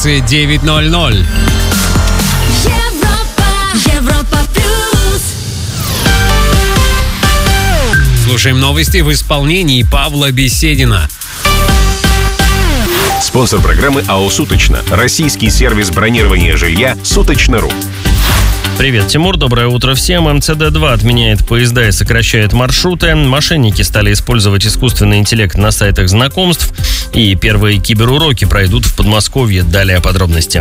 19:00. Европа плюс. Слушаем новости в исполнении Павла Беседина. Спонсор программы АО «Суточно». Российский сервис бронирования жилья «Суточно.ру». Привет, Тимур, доброе утро всем. МЦД-2 отменяет поезда и сокращает маршруты. Мошенники стали использовать искусственный интеллект на сайтах знакомств. И первые киберуроки пройдут в Подмосковье. Далее подробности.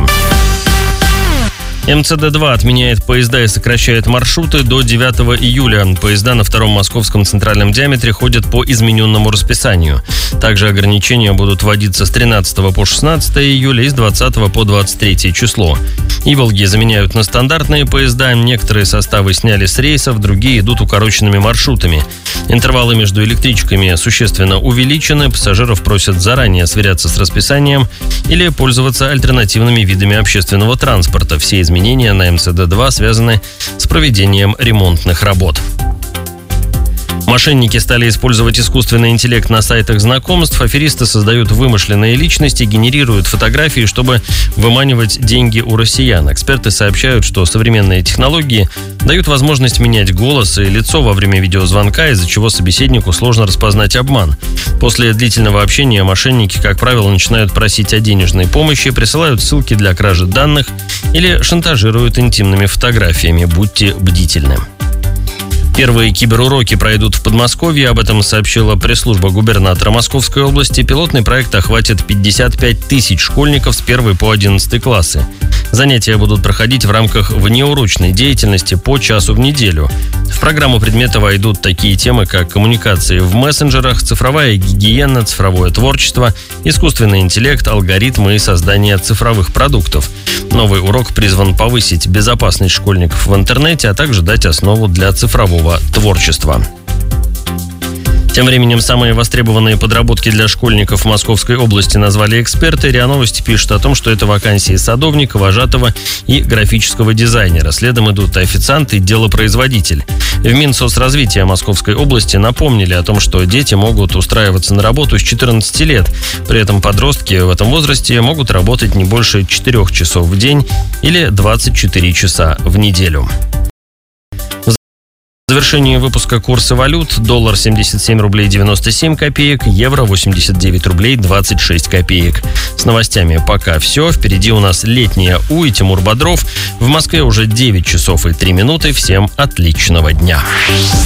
МЦД-2 отменяет поезда и сокращает маршруты до 9 июля. Поезда на втором московском центральном диаметре ходят по измененному расписанию. Также ограничения будут вводиться с 13 по 16 июля и с 20 по 23 число. Иволги заменяют на стандартные поезда. Некоторые составы сняли с рейсов, другие идут укороченными маршрутами. Интервалы между электричками существенно увеличены. Пассажиров просят заранее сверяться с расписанием или пользоваться альтернативными видами общественного транспорта. Все изменения на МЦД-2 связаны с проведением ремонтных работ. Мошенники стали использовать искусственный интеллект на сайтах знакомств. Аферисты создают вымышленные личности, генерируют фотографии, чтобы выманивать деньги у россиян. Эксперты сообщают, что современные технологии дают возможность менять голос и лицо во время видеозвонка, из-за чего собеседнику сложно распознать обман. После длительного общения мошенники, как правило, начинают просить о денежной помощи, присылают ссылки для кражи данных или шантажируют интимными фотографиями. Будьте бдительны. Первые киберуроки пройдут в Подмосковье. Об этом сообщила пресс-служба губернатора Московской области. Пилотный проект охватит 55 тысяч школьников с 1 по 11 классы. Занятия будут проходить в рамках внеурочной деятельности по часу в неделю. В программу предмета войдут такие темы, как коммуникации в мессенджерах, цифровая гигиена, цифровое творчество, искусственный интеллект, алгоритмы и создание цифровых продуктов. Новый урок призван повысить безопасность школьников в интернете, а также дать основу для цифрового творчества. Тем временем самые востребованные подработки для школьников в Московской области назвали эксперты. РИА Новости пишут о том, что это вакансии садовника, вожатого и графического дизайнера. Следом идут официант и делопроизводитель. В Минсоцразвития Московской области напомнили о том, что дети могут устраиваться на работу с 14 лет. При этом подростки в этом возрасте могут работать не больше 4 часов в день или 24 часа в неделю. В завершении выпуска курсы валют. Доллар 77 рублей 97 копеек, евро 89 рублей 26 копеек. С новостями пока все. Впереди у нас летняя У и Тимур Бодров. В Москве уже 9 часов и 3 минуты. Всем отличного дня.